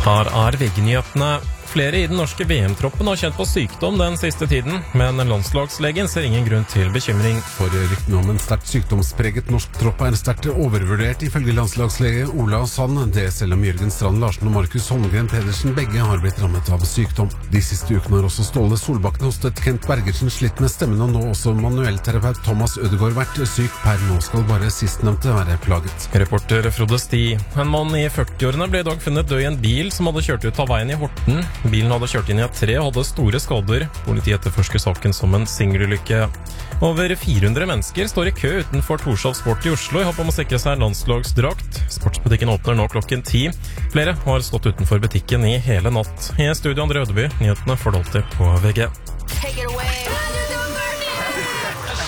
Her VG-nyhetene. Flere I den norske VM-troppen har kjent på sykdom den siste tiden, men landslagslegen ser ingen grunn til bekymring. For ryktene om en sterkt sykdomspreget norsk tropp sterkt overvurdert ifølge landslagslege Ola Sand, det selv om Jørgen Strand Larsen og Markus Holmgren Pedersen begge har blitt rammet av sykdom. De siste ukene har også Ståle Solbakken hostet Kent Bergersen slitt med stemmen, og nå også manuellterapeut Thomas Ødegaard vært syk. Per nå skal bare sistnevnte være plaget. Reporter Frode Sti. En mann I 40-årene ble I dag funnet død I en bil som hadde kjørt ut av veien I Horten. Bilen hadde kjørt inn I et tre og hadde store skader. Politiet etterforsker saken som en singelulykke. Over 400 mennesker står I kø utenfor Torshov Sport I Oslo I håp om å sikre seg en landslagsdrakt. Sportsbutikken åpner nå klokken 10. Flere har stått utenfor butikken I hele natt. I studio André Ødeby, nyhetene får du alltid på VG. Take it away.